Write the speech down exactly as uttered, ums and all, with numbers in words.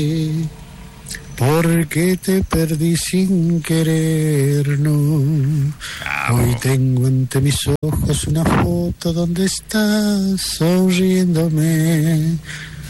porque te perdí sin querer, no. Hoy tengo ante mis ojos una foto donde estás sonriéndome.